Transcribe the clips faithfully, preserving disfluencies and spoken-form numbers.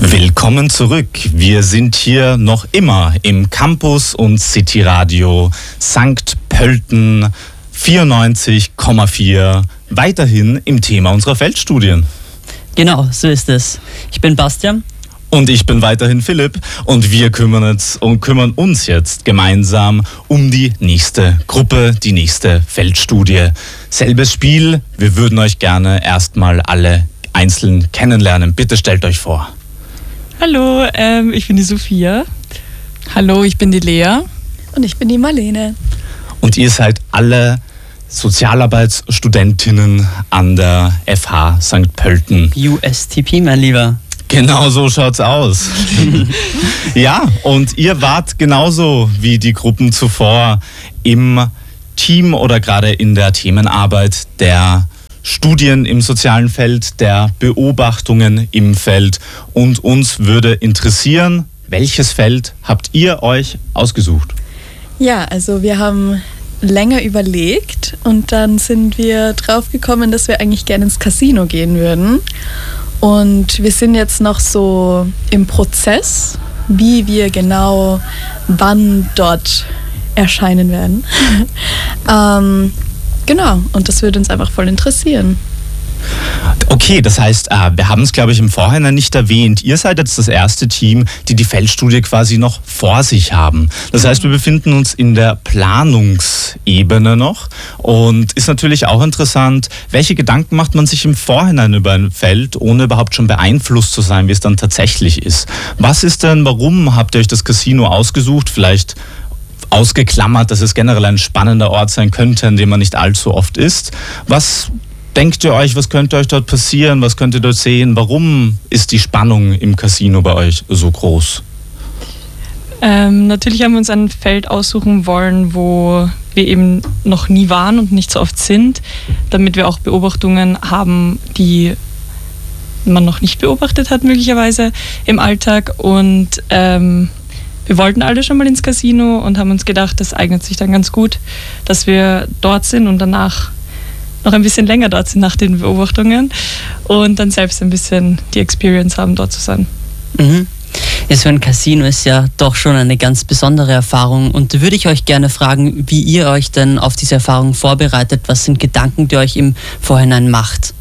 Willkommen zurück. Wir sind hier noch immer im Campus und City Radio Sankt Pölten vierundneunzig Komma vier, weiterhin im Thema unserer Feldstudien. Genau, so ist es. Ich bin Bastian. Und ich bin weiterhin Philipp und wir kümmern uns, und kümmern uns jetzt gemeinsam um die nächste Gruppe, die nächste Feldstudie. Selbes Spiel, wir würden euch gerne erstmal alle einzeln kennenlernen. Bitte stellt euch vor. Hallo, ähm, ich bin die Sophia. Hallo, ich bin die Lea. Und ich bin die Marlene. Und ihr seid alle Sozialarbeitsstudentinnen an der F H Sankt Pölten. U S T P, mein Lieber. Genau so schaut's aus. Ja, und ihr wart genauso wie die Gruppen zuvor im Team oder gerade in der Themenarbeit der Studien im sozialen Feld, der Beobachtungen im Feld. Und uns würde interessieren, welches Feld habt ihr euch ausgesucht? Ja, also wir haben länger überlegt und dann sind wir drauf gekommen, dass wir eigentlich gerne ins Casino gehen würden. Und wir sind jetzt noch so im Prozess, wie wir genau wann dort erscheinen werden. ähm, genau, und das würde uns einfach voll interessieren. Okay, das heißt, wir haben es, glaube ich, im Vorhinein nicht erwähnt. Ihr seid jetzt das erste Team, die die Feldstudie quasi noch vor sich haben. Das heißt, wir befinden uns in der Planungsebene noch. Und ist natürlich auch interessant, welche Gedanken macht man sich im Vorhinein über ein Feld, ohne überhaupt schon beeinflusst zu sein, wie es dann tatsächlich ist. Was ist denn, warum habt ihr euch das Casino ausgesucht? Vielleicht ausgeklammert, dass es generell ein spannender Ort sein könnte, an dem man nicht allzu oft ist. Was denkt ihr euch, was könnte euch dort passieren? Was könnt ihr dort sehen? Warum ist die Spannung im Casino bei euch so groß? Ähm, natürlich haben wir uns ein Feld aussuchen wollen, wo wir eben noch nie waren und nicht so oft sind, damit wir auch Beobachtungen haben, die man noch nicht beobachtet hat, möglicherweise im Alltag. Und ähm, wir wollten alle schon mal ins Casino und haben uns gedacht, das eignet sich dann ganz gut, dass wir dort sind und danach noch ein bisschen länger dort sind nach den Beobachtungen und dann selbst ein bisschen die Experience haben, dort zu sein. Mhm. Ja, so ein Casino ist ja doch schon eine ganz besondere Erfahrung und da würde ich euch gerne fragen, wie ihr euch denn auf diese Erfahrung vorbereitet. Was sind Gedanken, die ihr euch im Vorhinein macht?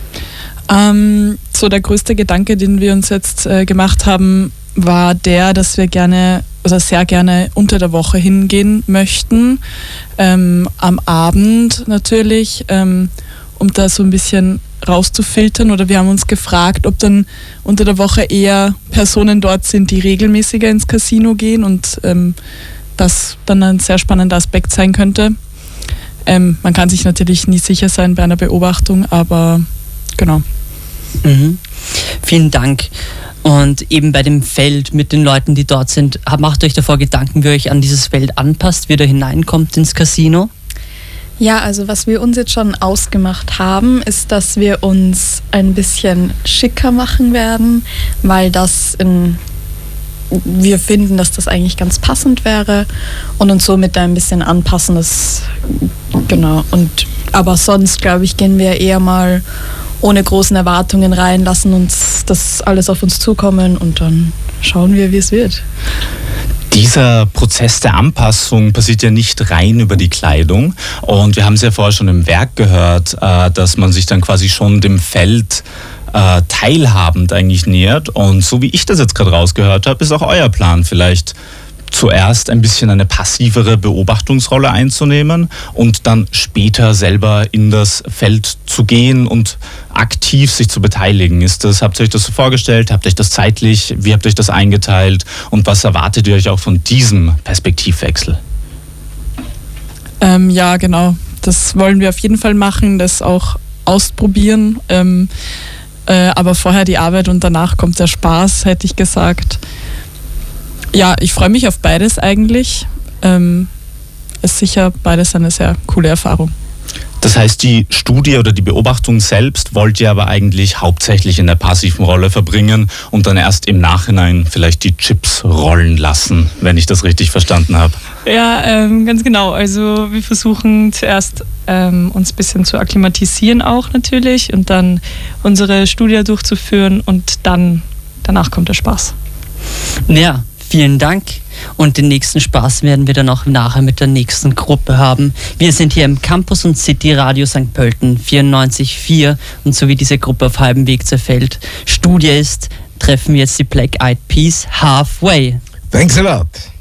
Ähm, so der größte Gedanke, den wir uns jetzt äh, gemacht haben, war der, dass wir gerne oder sehr gerne unter der Woche hingehen möchten, ähm, am Abend natürlich, ähm, um da so ein bisschen rauszufiltern. Oder wir haben uns gefragt, ob dann unter der Woche eher Personen dort sind, die regelmäßiger ins Casino gehen und ähm, das dann ein sehr spannender Aspekt sein könnte. Ähm, man kann sich natürlich nie sicher sein bei einer Beobachtung, aber genau. Mhm. Vielen Dank. Und eben bei dem Feld mit den Leuten, die dort sind, macht euch davor Gedanken, wie ihr euch an dieses Feld anpasst, wie ihr da hineinkommt ins Casino? Ja, also was wir uns jetzt schon ausgemacht haben, ist, dass wir uns ein bisschen schicker machen werden, weil das in, wir finden, dass das eigentlich ganz passend wäre und uns somit ein bisschen anpassen. Das, genau. Und, aber sonst, glaube ich, gehen wir eher mal ohne großen Erwartungen rein, lassen uns das alles auf uns zukommen und dann schauen wir, wie es wird. Dieser Prozess der Anpassung passiert ja nicht rein über die Kleidung. Und wir haben es ja vorher schon im Werk gehört, dass man sich dann quasi schon dem Feld teilhabend eigentlich nähert. Und so wie ich das jetzt gerade rausgehört habe, ist auch euer Plan vielleicht zuerst ein bisschen eine passivere Beobachtungsrolle einzunehmen und dann später selber in das Feld zu gehen und aktiv sich zu beteiligen. Ist das, habt ihr euch das so vorgestellt? Habt ihr euch das zeitlich? Wie habt ihr euch das eingeteilt? Und was erwartet ihr euch auch von diesem Perspektivwechsel? Ähm, ja, genau. Das wollen wir auf jeden Fall machen, das auch ausprobieren. Ähm, äh, aber vorher die Arbeit und danach kommt der Spaß, hätte ich gesagt. Ja, ich freue mich auf beides eigentlich. Ähm, ist sicher beides eine sehr coole Erfahrung. Das heißt, die Studie oder die Beobachtung selbst wollt ihr aber eigentlich hauptsächlich in der passiven Rolle verbringen und dann erst im Nachhinein vielleicht die Chips rollen lassen, wenn ich das richtig verstanden habe. Ja, ähm, ganz genau. Also wir versuchen zuerst ähm, uns ein bisschen zu akklimatisieren auch natürlich und dann unsere Studie durchzuführen und dann danach kommt der Spaß. Ja, vielen Dank. Und den nächsten Spaß werden wir dann auch nachher mit der nächsten Gruppe haben. Wir sind hier im Campus und City Radio Sankt Pölten vierundneunzig Komma vier und so wie diese Gruppe auf halbem Weg zerfällt Studie ist, treffen wir jetzt die Black Eyed Peas Halfway. Thanks a lot.